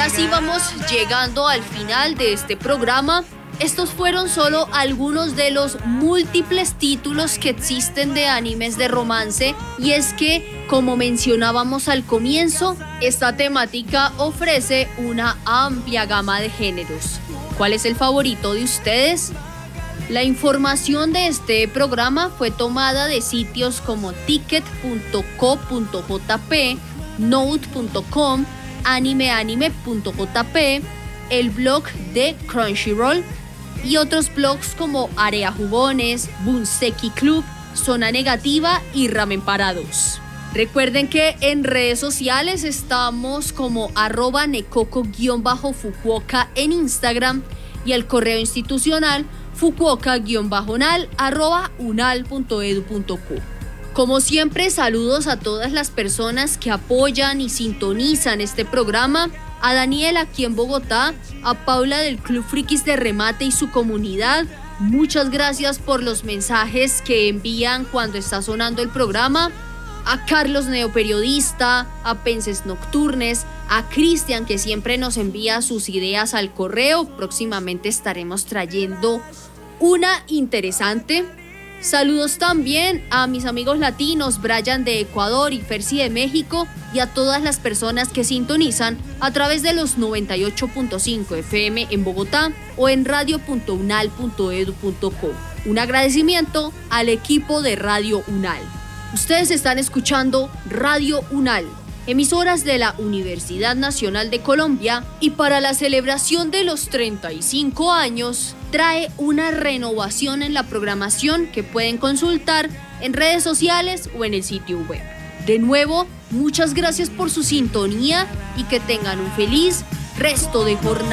así vamos llegando al final de este programa. Estos fueron solo algunos de los múltiples títulos que existen de animes de romance, y es que, como mencionábamos al comienzo, esta temática ofrece una amplia gama de géneros. ¿Cuál es el favorito de ustedes? La información de este programa fue tomada de sitios como ticket.co.jp, note.com, animeanime.jp, el blog de Crunchyroll y otros blogs como Area Jugones, Bunseki Club, Zona Negativa y Ramen Parados. Recuerden que en redes sociales estamos como @nekoko_fukuoka en Instagram y el correo institucional fukuoka-unal@unal.edu.co. Como siempre, saludos a todas las personas que apoyan y sintonizan este programa, a Daniel aquí en Bogotá, a Paula del Club Frikis de Remate y su comunidad. Muchas gracias por los mensajes que envían cuando está sonando el programa. A Carlos Neoperiodista, a Penses Nocturnes, a Cristian que siempre nos envía sus ideas al correo. Próximamente estaremos trayendo una interesante. Saludos también a mis amigos latinos, Brian de Ecuador y Fersi de México, y a todas las personas que sintonizan a través de los 98.5 FM en Bogotá o en radio.unal.edu.co. Un agradecimiento al equipo de Radio Unal. Ustedes están escuchando Radio Unal, emisoras de la Universidad Nacional de Colombia, y para la celebración de los 35 años trae una renovación en la programación que pueden consultar en redes sociales o en el sitio web. De nuevo, muchas gracias por su sintonía y que tengan un feliz resto de jornada.